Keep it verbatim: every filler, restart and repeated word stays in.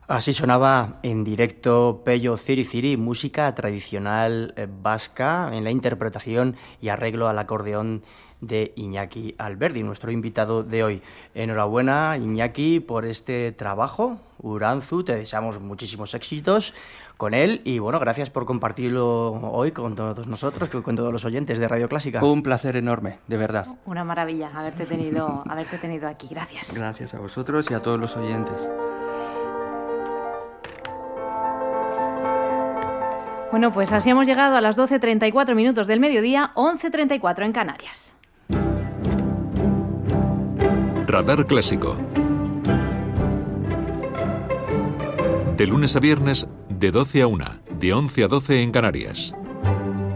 Así sonaba en directo Pello Ciri Ciri, música tradicional eh, vasca en la interpretación y arreglo al acordeón de Iñaki Alberdi, nuestro invitado de hoy. Enhorabuena, Iñaki, por este trabajo. Urantzu, te deseamos muchísimos éxitos con él y bueno, gracias por compartirlo hoy con todos nosotros, con todos los oyentes de Radio Clásica. Un placer enorme, de verdad. Una maravilla haberte tenido, haberte tenido aquí. Gracias. Gracias a vosotros y a todos los oyentes. Bueno, pues así hemos llegado a las doce treinta y cuatro minutos del mediodía, once treinta y cuatro en Canarias. Radar Clásico. De lunes a viernes, de doce a una, de once a doce en Canarias.